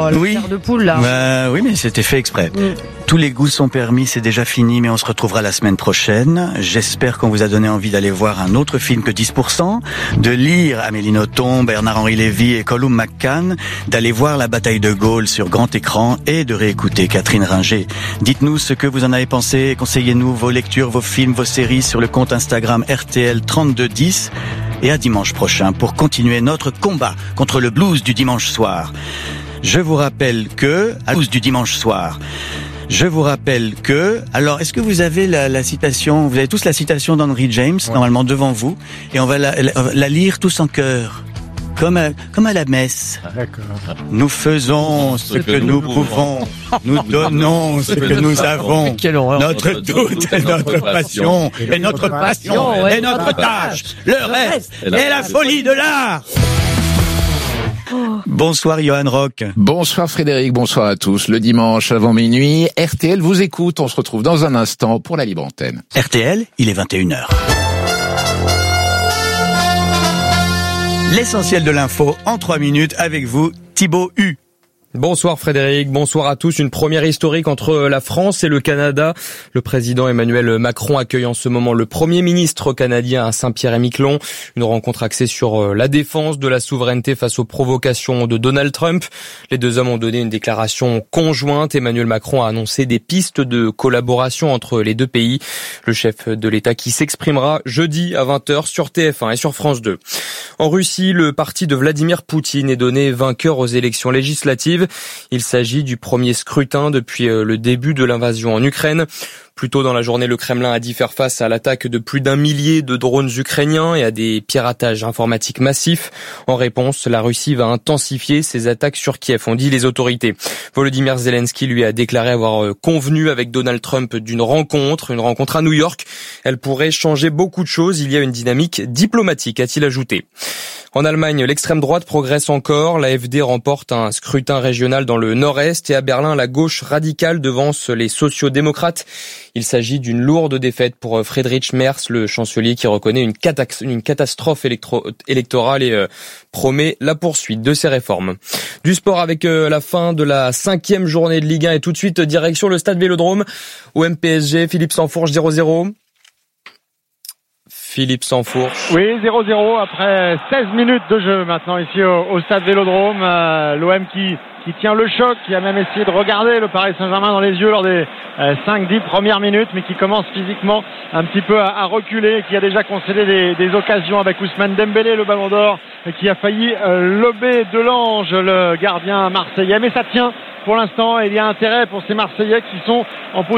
le chair de poule là. Oui, mais c'était fait exprès. Tous les goûts sont permis, c'est déjà fini, mais on se retrouvera la semaine prochaine. J'espère qu'on vous a donné envie d'aller voir un autre film que 10%, de lire Amélie Nothomb, Bernard-Henri Lévy et Colum McCann, d'aller voir La bataille de Gaulle sur grand écran et de réécouter Catherine Ringer. Dites-nous ce que vous en avez pensé, conseillez-nous vos lectures, vos films, vos séries sur le compte Instagram RTL3210. Et à dimanche prochain pour continuer notre combat contre le blues du dimanche soir. Je vous rappelle que... Alors, est-ce que vous avez la citation? Vous avez tous la citation d'Henry James, normalement devant vous, et on va la lire tous en chœur. Comme à la messe. D'accord. Nous faisons ce que nous pouvons. Nous donnons ce que nous avons. Notre doute est notre passion. Et notre passion est notre tâche. Le reste est la folie de l'art. Bonsoir Johan Rock. Bonsoir Frédéric, bonsoir à tous. Le dimanche avant minuit, RTL vous écoute. On se retrouve dans un instant pour la libre antenne. RTL, il est 21h. L'essentiel de l'info en 3 minutes avec vous, Thibaut Hu. Bonsoir Frédéric, bonsoir à tous. Une première historique entre la France et le Canada. Le président Emmanuel Macron accueille en ce moment le Premier ministre canadien à Saint-Pierre-et-Miquelon. Une rencontre axée sur la défense de la souveraineté face aux provocations de Donald Trump. Les deux hommes ont donné une déclaration conjointe. Emmanuel Macron a annoncé des pistes de collaboration entre les deux pays. Le chef de l'État qui s'exprimera jeudi à 20h sur TF1 et sur France 2. En Russie, le parti de Vladimir Poutine est donné vainqueur aux élections législatives. Il s'agit du premier scrutin depuis le début de l'invasion en Ukraine. Plus tôt dans la journée, le Kremlin a dit faire face à l'attaque de plus d'1 millier de drones ukrainiens et à des piratages informatiques massifs. En réponse, la Russie va intensifier ses attaques sur Kiev, ont dit les autorités. Volodymyr Zelensky lui a déclaré avoir convenu avec Donald Trump d'une rencontre à New York. Elle pourrait changer beaucoup de choses. Il y a une dynamique diplomatique, a-t-il ajouté. En Allemagne, l'extrême droite progresse encore. L'AfD remporte un scrutin régional dans le nord-est et à Berlin, la gauche radicale devance les sociaux-démocrates. Il s'agit d'une lourde défaite pour Friedrich Merz, le chancelier qui reconnaît une catastrophe électorale et promet la poursuite de ses réformes. Du sport avec la fin de la 5e journée de Ligue 1 et tout de suite direction le stade Vélodrome. OM PSG, Philippe Sansfourche 0-0. Philippe Sansfourche. Oui, 0-0 après 16 minutes de jeu maintenant ici au stade Vélodrome. L'OM qui tient le choc, qui a même essayé de regarder le Paris Saint-Germain dans les yeux lors des 5-10 premières minutes, mais qui commence physiquement un petit peu à reculer, qui a déjà concédé des occasions avec Ousmane Dembélé, le ballon d'or, qui a failli lober Delange, le gardien marseillais. Mais ça tient pour l'instant et il y a intérêt pour ces Marseillais qui sont en position